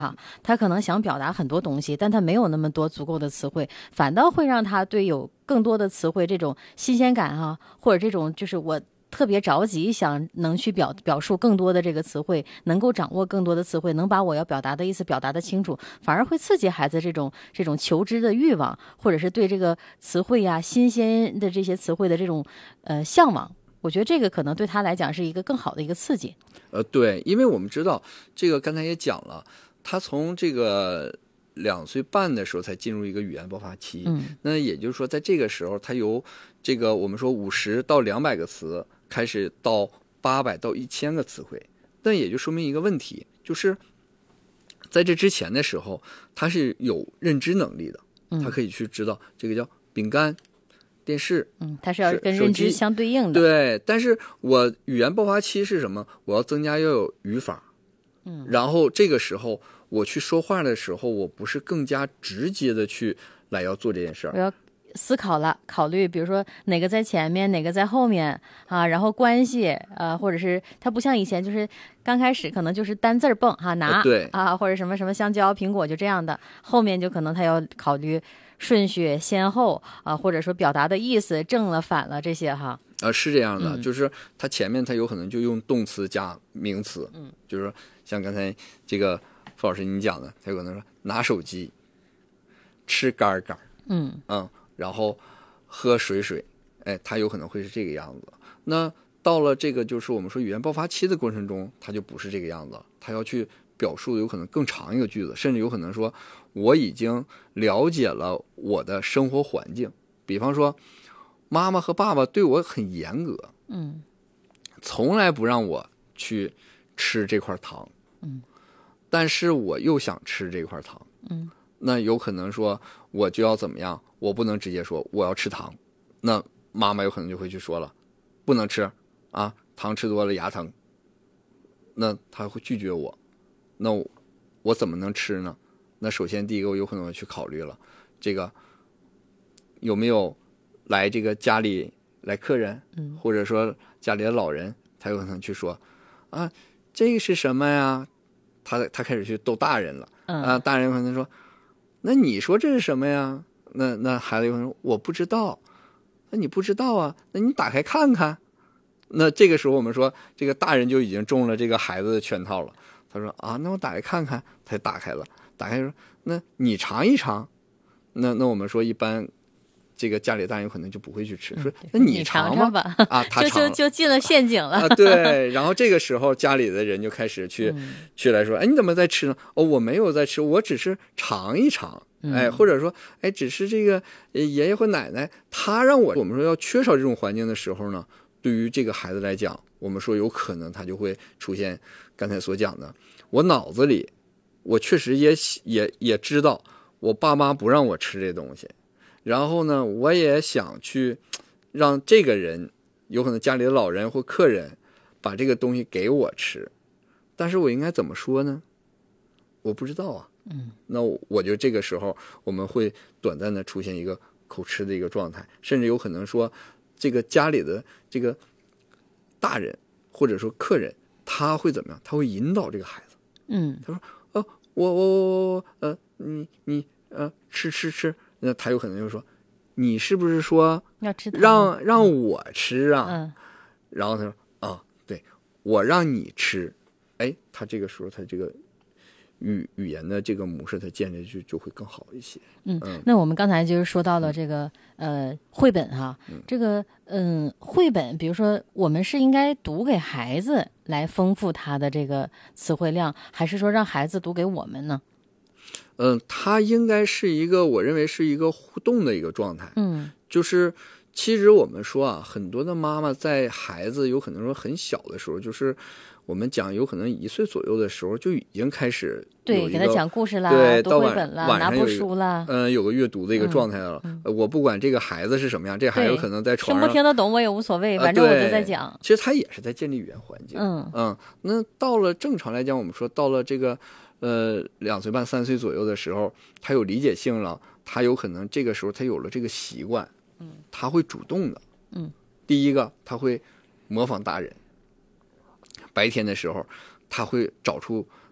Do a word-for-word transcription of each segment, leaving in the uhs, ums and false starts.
啊，他可能想表达很多东西，但他没有那么多足够的词汇，反倒会让他对有更多的词汇这种新鲜感啊，或者这种就是我特别着急想能去表表述更多的这个词汇，能够掌握更多的词汇，能把我要表达的意思表达的清楚，反而会刺激孩子这种这种求知的欲望，或者是对这个词汇呀、新鲜的这些词汇的这种呃向往。我觉得这个可能对他来讲是一个更好的一个刺激。 呃，对，因为我们知道这个刚才也讲了。他从这个两岁半的时候才进入一个语言爆发期， 嗯， 那也就是说，在这个时候，他由这个我们说五十到两百个词，开始到八百到一千个词汇，那也就说明一个问题，就是在这之前的时候，他是有认知能力的，他可以去知道这个叫饼干、电视， 嗯，它是要跟认知相对应的。 对，但是我语言爆发期是什么？我要增加要有语法。嗯，然后这个时候我去说话的时候，我不是更加直接的去来要做这件事儿， 我要思考了，考虑，比如说哪个在前面，哪个在后面啊，然后关系啊，或者是它不像以前，就是刚开始可能就是单字蹦哈拿、 啊、对啊，或者什么什么香蕉、苹果就这样的，后面就可能他要考虑顺序、先后啊，或者说表达的意思正了反了这些哈。 啊，是这样的， 嗯、 就是它前面它有可能就用动词加名词，嗯，就是说像刚才这个傅老师你讲的，他有可能说拿手机、吃干干， 嗯嗯，然后喝水水，哎，他有可能会是这个样子。那到了这个就是我们说语言爆发期的过程中，他就不是这个样子，他要去表述有可能更长一个句子，甚至有可能说我已经了解了我的生活环境，比方说。妈妈和爸爸对我很严格， 嗯， 从来不让我去吃这块糖， 嗯， 但是我又想吃这块糖， 嗯， 那有可能说我就要怎么样，我不能直接说我要吃糖，那妈妈有可能就会去说了，不能吃啊，糖吃多了牙疼，那他会拒绝我，那 我, 我怎么能吃呢？那首先第一个我有可能会去考虑了，这个有没有来这个家里来客人， 嗯， 或者说家里的老人，他有可能去说，啊，这个是什么呀？他他开始去逗大人了， 嗯、 啊，大人有可能说，那你说这是什么呀？那那孩子有可能说我不知道，那你不知道啊？那你打开看看。那这个时候我们说，这个大人就已经中了这个孩子的圈套了。他说啊，那我打开看看，他就打开了，打开说，那你尝一尝。那那我们说一般。这个家里大人有可能就不会去吃，说那你尝尝吧， 啊，他尝就就就进了陷阱了啊。对，然后这个时候家里的人就开始去、嗯、去来说，哎，你怎么在吃呢？哦，我没有在吃，我只是尝一尝，哎，或者说，哎，只是这个爷爷或奶奶他让我，我们说要缺少这种环境的时候呢，对于这个孩子来讲，我们说有可能他就会出现刚才所讲的，我脑子里我确实也也也知道我爸妈不让我吃这东西。然后呢，我也想去让这个人，有可能家里的老人或客人，把这个东西给我吃，但是我应该怎么说呢？我不知道啊。 嗯， 那我觉得这个时候我们会短暂的出现一个口吃的一个状态，甚至有可能说，这个家里的这个大人或者说客人，他会怎么样？他会引导这个孩子。 嗯， 他说：“哦，我我我呃，你你呃，吃吃吃。”那他有可能就说，你是不是说要吃让让我吃啊？ 嗯， 然后他说啊，对，我让你吃。哎，他这个时候他这个语语言的这个模式，他建立就就会更好一些。 嗯，嗯那我们刚才就是说到了这个、嗯、呃绘本哈， 嗯、 这个嗯绘本，比如说我们是应该读给孩子来丰富他的这个词汇量，还是说让孩子读给我们呢？ 嗯，它应该是一个，我认为是一个互动的一个状态。 嗯， 就是其实我们说啊，很多的妈妈在孩子有可能说很小的时候，就是我们讲有可能一岁左右的时候就已经开始对给他讲故事啦， 对， 读到晚绘本啦， 晚上拿部书啦， 嗯、呃，有个阅读的一个状态了。 嗯嗯、我不管这个孩子是什么样，这孩子有可能在床上听不听得懂我也无所谓，反正我就在讲。 呃、其实他也是在建立语言环境。 嗯嗯，那到了正常来讲，我们说到了这个。呃，两岁半、三岁左右的时候，他有理解性了，他有可能这个时候他有了这个习惯， 嗯， 他会主动的， 嗯， 第一个他会模仿大人，白天的时候他会找出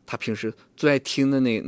他平时最爱听的那